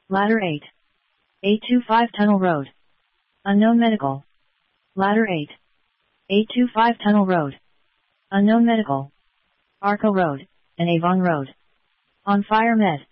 Ladder 8. 825 Tunnel Road. Unknown Medical. Ladder 8. 825 Tunnel Road. Unknown Medical. Arco Road, and Avon Road. On Fire Med.